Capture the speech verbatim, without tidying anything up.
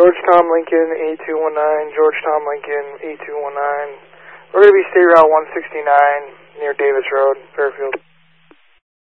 George Tom Lincoln, eight two one nine, George Tom Lincoln, eight two one nine. We're going to be State Route one sixty-nine near Davis Road, Fairfield.